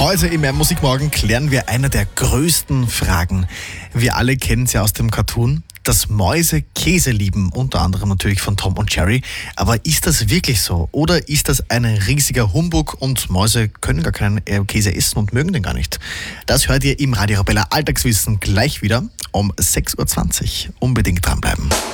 Heute im Musikmorgen klären wir eine der größten Fragen. Wir alle kennen es ja aus dem Cartoon, dass Mäuse Käse lieben, unter anderem natürlich von Tom und Jerry. Aber ist das wirklich so? Oder ist das ein riesiger Humbug und Mäuse können gar keinen Käse essen und mögen den gar nicht? Das hört ihr im Radio Arabella Alltagswissen gleich wieder um 6.20 Uhr. Unbedingt dranbleiben.